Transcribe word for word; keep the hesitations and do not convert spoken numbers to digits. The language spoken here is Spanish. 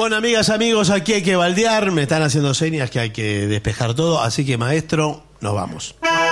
Bueno, amigas, amigos, aquí hay que baldear. Me están haciendo señas que hay que despejar todo. Así que, maestro, nos vamos.